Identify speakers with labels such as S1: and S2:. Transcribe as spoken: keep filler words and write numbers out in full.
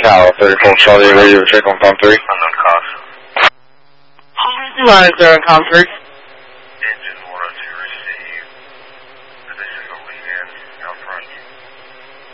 S1: Tower, thirty-four Charlie, radio check on com three.
S2: Unknown, zero on com three.